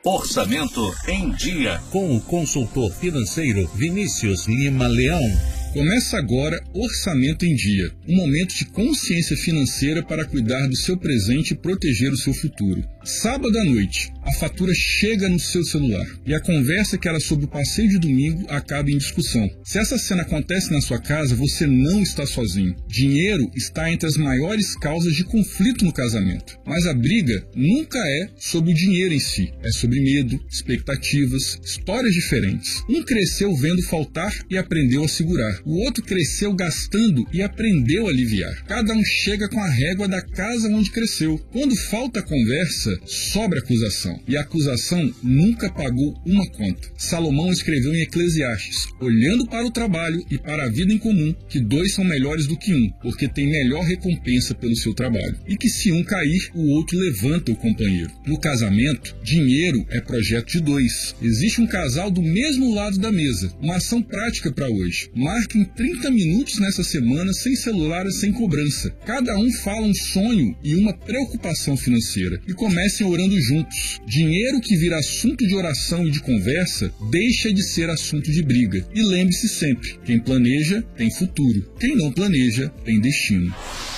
Orçamento em Dia. Com o consultor financeiro Vinícius Lima Leão. Começa agora Orçamento em Dia, um momento de consciência financeira para cuidar do seu presente e proteger o seu futuro. Sábado à noite, a fatura chega no seu celular e a conversa que era sobre o passeio de domingo acaba em discussão. Se essa cena acontece na sua casa, você não está sozinho. Dinheiro está entre as maiores causas de conflito no casamento. Mas a briga nunca é sobre o dinheiro em si, é sobre medo, expectativas, histórias diferentes. Um cresceu vendo faltar e aprendeu a segurar. O outro cresceu gastando e aprendeu a aliviar. Cada um chega com a régua da casa onde cresceu. Quando falta conversa, sobra acusação. E a acusação nunca pagou uma conta. Salomão escreveu em Eclesiastes, olhando para o trabalho e para a vida em comum, que dois são melhores do que um, porque tem melhor recompensa pelo seu trabalho. E que se um cair, o outro levanta o companheiro. No casamento, dinheiro é projeto de dois. Existe um casal do mesmo lado da mesa. Uma ação prática para hoje. Marquem 30 minutos nessa semana sem celular e sem cobrança. Cada um fala um sonho e uma preocupação financeira. E comecem orando juntos. Dinheiro que vira assunto de oração e de conversa deixa de ser assunto de briga. E lembre-se sempre, quem planeja tem futuro. Quem não planeja tem destino.